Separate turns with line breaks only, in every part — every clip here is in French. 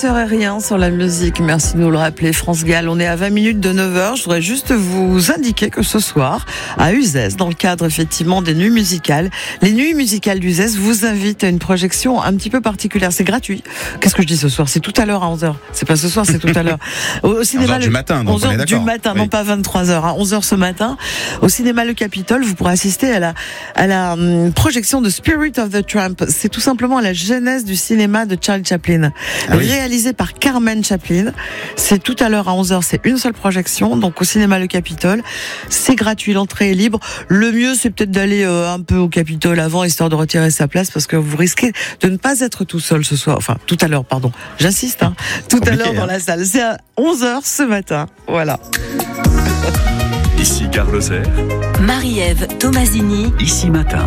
serait rien sans la musique. Merci de nous le rappeler, France Gall. On est à 20 minutes de 9h. Je voudrais juste vous indiquer que ce soir, à Uzès, dans le cadre effectivement des nuits musicales, les nuits musicales d'Uzès vous invitent à une projection un petit peu particulière. C'est gratuit. Qu'est-ce que je dis ce soir? C'est tout à l'heure à 11h. C'est pas ce soir, c'est tout à l'heure. Au cinéma,
11h du matin, donc
11h
on est d'accord.
Du matin,
oui.
Non pas 23h, 11h ce matin. Au cinéma Le Capitole, vous pourrez assister à la projection de Spirit of the Tramp. C'est tout simplement la genèse du cinéma de Charlie Chaplin. Réalisé par Carmen Chaplin. C'est tout à l'heure à 11h, c'est une seule projection, donc au cinéma Le Capitole. C'est gratuit, l'entrée est libre. Le mieux, c'est peut-être d'aller un peu au Capitole avant, histoire de retirer sa place, parce que vous risquez de ne pas être tout seul ce soir. Enfin, tout à l'heure, pardon. J'insiste, tout à l'heure dans la salle. C'est à 11h ce matin. Voilà.
Ici Gare Lozère.
Marie-Ève Tomasini.
Ici Matin.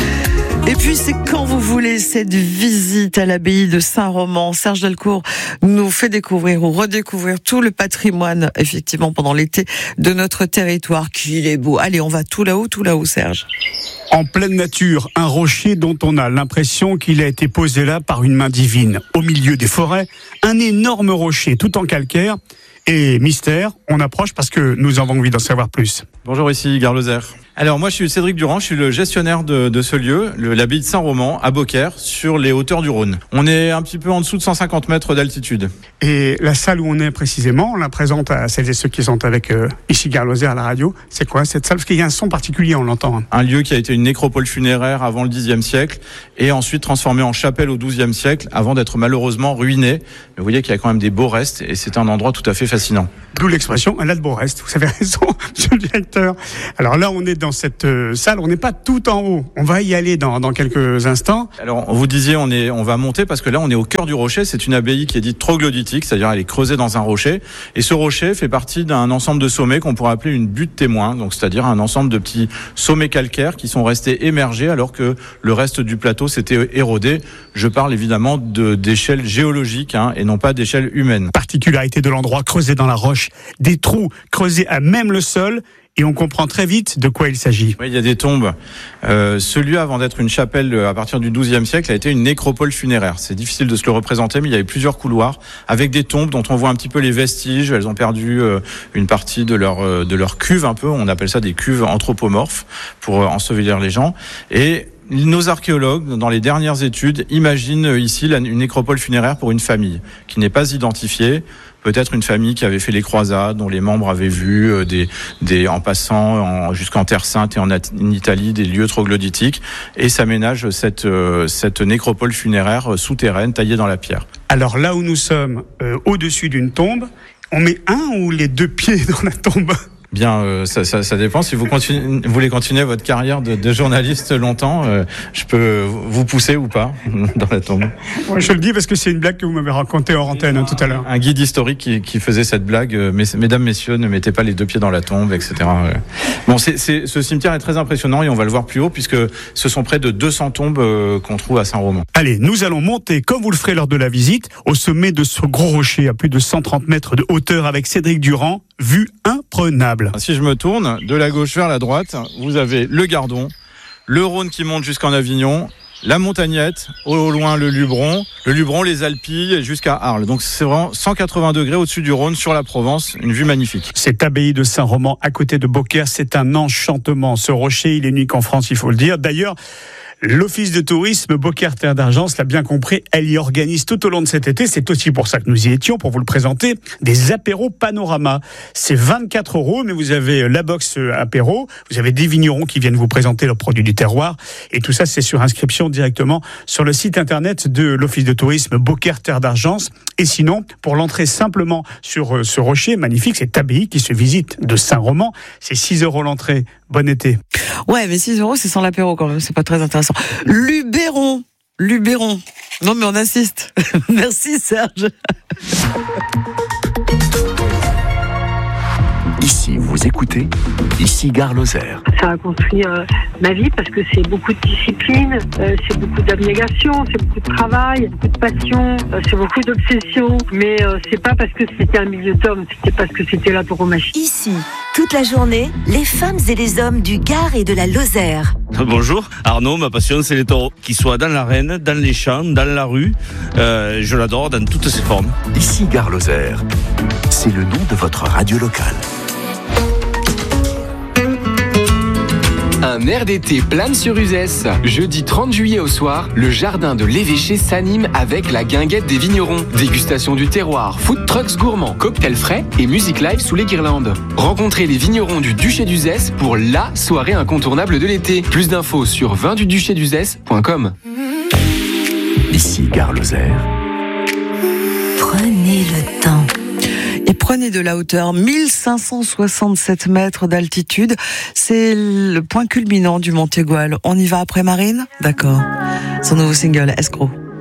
Et puis c'est quand vous voulez cette visite à l'abbaye de Saint-Roman. Serge Delcourt nous fait découvrir ou redécouvrir tout le patrimoine, effectivement, pendant l'été de notre territoire. Qu'il est beau. Allez, on va tout là-haut, Serge.
En pleine nature, un rocher dont on a l'impression qu'il a été posé là par une main divine. Au milieu des forêts, un énorme rocher tout en calcaire. Et mystère, on approche parce que nous avons envie d'en savoir plus.
Bonjour, ici Gare Lozère. Alors moi je suis Cédric Durand, je suis le gestionnaire de ce lieu, l'abbaye de Saint-Roman à Beaucaire, sur les hauteurs du Rhône. On est un petit peu en dessous de 150 mètres d'altitude.
Et la salle où on est précisément, on la présente à celles et ceux qui sont avec ici Gare Lozère à la radio. C'est quoi cette salle? Parce qu'il y a un son particulier, on l'entend.
Un lieu qui a été une nécropole funéraire avant le Xe siècle et ensuite transformé en chapelle au XIIe siècle avant d'être malheureusement ruiné. Mais vous voyez qu'il y a quand même des beaux restes et c'est un endroit tout à fait fascinant.
D'où l'expression, elle a de beaux restes. Vous avez raison, monsieur le directeur. Alors là, on est dans cette salle, on n'est pas tout en haut. On va y aller dans quelques instants.
Alors, vous disiez, on va monter parce que là, on est au cœur du rocher. C'est une abbaye qui est dite troglodytique, c'est-à-dire elle est creusée dans un rocher. Et ce rocher fait partie d'un ensemble de sommets qu'on pourrait appeler une butte témoin. Donc, c'est-à-dire un ensemble de petits sommets calcaires qui sont restés émergés alors que le reste du plateau s'était érodé. Je parle évidemment d'échelle géologique, et non pas d'échelle humaine.
Particularité de l'endroit, creusé dans la roche, des trous creusés à même le sol, et on comprend très vite de quoi il s'agit.
Oui, il y a des tombes. Ce lieu, avant d'être une chapelle à partir du XIIe siècle, a été une nécropole funéraire. C'est difficile de se le représenter, mais il y avait plusieurs couloirs avec des tombes dont on voit un petit peu les vestiges. Elles ont perdu une partie de leur cuve un peu. On appelle ça des cuves anthropomorphes pour ensevelir les gens. Et nos archéologues, dans les dernières études, imaginent ici une nécropole funéraire pour une famille qui n'est pas identifiée. Peut-être une famille qui avait fait les croisades, dont les membres avaient vu en passant jusqu'en Terre Sainte et en Italie des lieux troglodytiques, et s'aménage cette nécropole funéraire souterraine taillée dans la pierre.
Alors là où nous sommes, au-dessus d'une tombe, on met un ou les deux pieds dans la tombe?
Bien, ça dépend. Si vous voulez continuer votre carrière de journaliste longtemps, je peux vous pousser ou pas dans la tombe.
Ouais, je le dis parce que c'est une blague que vous m'avez racontée hors antenne tout à l'heure.
Un guide historique qui faisait cette blague. Mesdames, messieurs, ne mettez pas les deux pieds dans la tombe, etc. Bon, ce cimetière est très impressionnant et on va le voir plus haut puisque ce sont près de 200 tombes qu'on trouve à Saint-Roman.
Allez, nous allons monter, comme vous le ferez lors de la visite, au sommet de ce gros rocher à plus de 130 mètres de hauteur avec Cédric Durand. Vue imprenable.
Si je me tourne de la gauche vers la droite, vous avez le Gardon, le Rhône qui monte jusqu'en Avignon, la Montagnette, au loin le Luberon, les Alpilles jusqu'à Arles. Donc c'est vraiment 180 degrés au-dessus du Rhône sur la Provence, une vue magnifique.
Cette abbaye de Saint-Roman à côté de Beaucaire, c'est un enchantement. Ce rocher, il est unique en France, il faut le dire. D'ailleurs, l'Office de tourisme Beaucaire Terre d'Argent l'a bien compris, elle y organise tout au long de cet été, c'est aussi pour ça que nous y étions, pour vous le présenter, des apéros panorama. C'est 24 €, mais vous avez la box apéro, vous avez des vignerons qui viennent vous présenter leurs produits du terroir, et tout ça c'est sur inscription directement sur le site internet de l'Office de tourisme Beaucaire Terre d'Argent. Et sinon, pour l'entrée simplement sur ce rocher magnifique, cette abbaye qui se visite de Saint-Roman, c'est 6 € l'entrée. Bon été.
Ouais, mais 6 € c'est sans l'apéro quand même, c'est pas très intéressant. Luberon. Non mais on insiste. Merci Serge.
Ici, vous
Vous écoutez ici Gare Lozère.
Ça a construit ma vie parce que c'est beaucoup de discipline, c'est beaucoup d'abnégation, c'est beaucoup de travail, beaucoup de passion, c'est beaucoup d'obsession. Mais c'est pas parce que c'était un milieu d'hommes, c'était parce que c'était la tauromachie.
Ici, toute la journée, les femmes et les hommes du Gard et de la Lozère.
Bonjour, Arnaud, ma passion c'est les taureaux. Qu'ils soient dans l'arène, dans les champs, dans la rue, je l'adore dans toutes ses formes.
Ici Gare Lozère, c'est le nom de votre radio locale.
Un air d'été plane sur Uzès. Jeudi 30 juillet au soir, le jardin de l'évêché s'anime avec la guinguette des vignerons. Dégustation du terroir, food trucks gourmands, cocktails frais et musique live sous les guirlandes. Rencontrez les vignerons du Duché d'Uzès pour la soirée incontournable de l'été. Plus d'infos sur vinduduchéduzès.com.
Ici Gare Lozère.
Prenez le temps.
Et prenez de la hauteur, 1567 mètres d'altitude. C'est le point culminant du Mont Égual. On y va après Marine ? D'accord. Son nouveau single, Escroc.